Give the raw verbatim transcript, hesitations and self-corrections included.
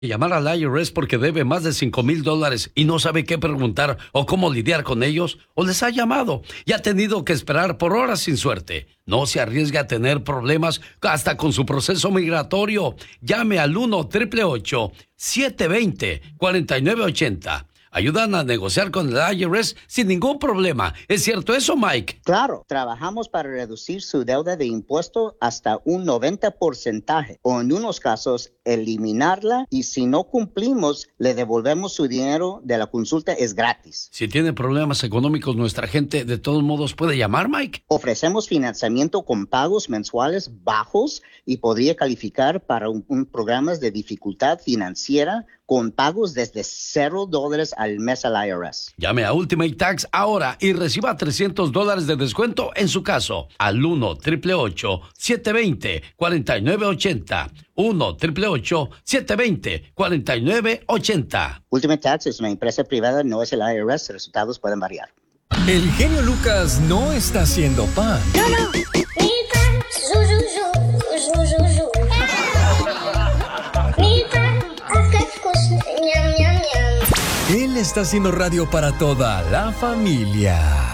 Llamar al I R S porque debe más de cinco mil dólares y no sabe qué preguntar o cómo lidiar con ellos, o les ha llamado y ha tenido que esperar por horas sin suerte. No se arriesgue a tener problemas hasta con su proceso migratorio. Llame al uno, ocho ocho ocho, siete dos cero, cuatro nueve ocho cero. Ayudan a negociar con el I R S sin ningún problema. ¿Es cierto eso, Mike? Claro, trabajamos para reducir su deuda de impuestos hasta un noventa por ciento o en unos casos eliminarla, y si no cumplimos le devolvemos su dinero de la consulta, es gratis. Si tiene problemas económicos nuestra gente, de todos modos puede llamar, Mike. Ofrecemos financiamiento con pagos mensuales bajos y podría calificar para un, un programa de dificultad financiera con pagos desde cero dólares al mes al I R S. Llame a Ultimate Tax ahora y reciba trescientos dólares de descuento en su caso al uno, ocho ocho ocho, siete dos cero, cuatro nueve ocho cero. uno, ocho ocho ocho, siete dos cero, cuatro nueve ocho cero. Ultimate Tax es una empresa privada, no es el I R S. Resultados pueden variar. El genio Lucas no está haciendo pan. No, no. Mi pan, zu, zu, zu, zu, zu, zu. Mi pan, ach, qué вкусно, ñam, ñam, ñam. Él está haciendo radio para toda la familia.